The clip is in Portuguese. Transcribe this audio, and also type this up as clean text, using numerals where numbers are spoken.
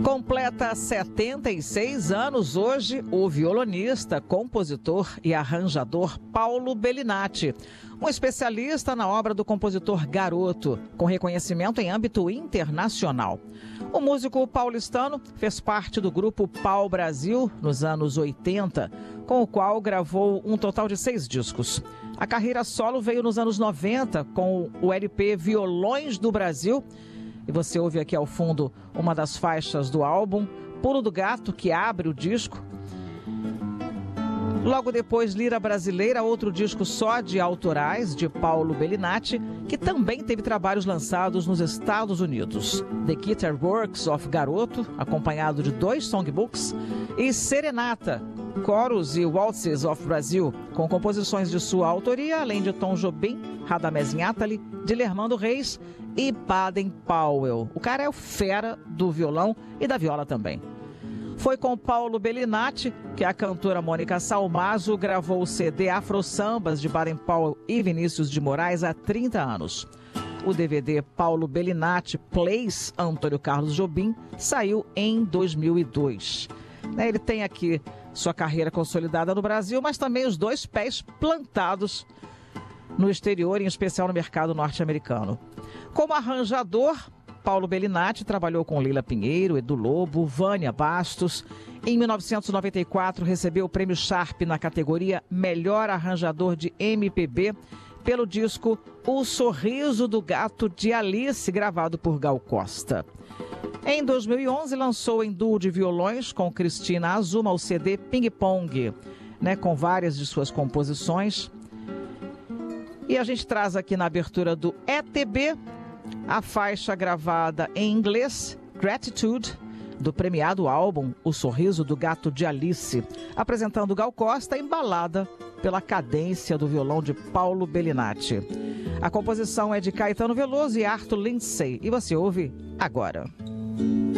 Completa 76 anos hoje o violonista, compositor e arranjador Paulo Bellinati, um especialista na obra do compositor Garoto, com reconhecimento em âmbito internacional. O músico paulistano fez parte do grupo Pau Brasil nos anos 80, com o qual gravou um total de 6 discos. A carreira solo veio nos anos 90 com o LP Violões do Brasil. E você ouve aqui ao fundo uma das faixas do álbum, Pulo do Gato, que abre o disco. Logo depois, Lira Brasileira, outro disco só de autorais, de Paulo Bellinati, que também teve trabalhos lançados nos Estados Unidos. The Guitar Works of Garoto, acompanhado de 2 songbooks, e Serenata, Coros e Waltzes of Brazil, com composições de sua autoria, além de Tom Jobim, Radamés Inátali, Dilermando Reis e Baden Powell. O cara é o fera do violão e da viola também. Foi com Paulo Bellinati que a cantora Mônica Salmazo gravou o CD Afro Sambas de Baden Powell e Vinícius de Moraes há 30 anos. O DVD Paulo Bellinati Plays Antônio Carlos Jobim saiu em 2002. Ele tem aqui sua carreira consolidada no Brasil, mas também os 2 pés plantados no exterior, em especial no mercado norte-americano. Como arranjador, Paulo Bellinati trabalhou com Leila Pinheiro, Edu Lobo, Vânia Bastos. Em 1994, recebeu o Prêmio Sharp na categoria Melhor Arranjador de MPB pelo disco O Sorriso do Gato de Alice, gravado por Gal Costa. Em 2011, lançou em duo de violões com Cristina Azuma o CD Ping Pong, com várias de suas composições. E a gente traz aqui na abertura do ETB a faixa gravada em inglês, Gratitude, do premiado álbum O Sorriso do Gato de Alice, apresentando Gal Costa, embalada pela cadência do violão de Paulo Bellinati. A composição é de Caetano Veloso e Arthur Lindsay, e você ouve agora.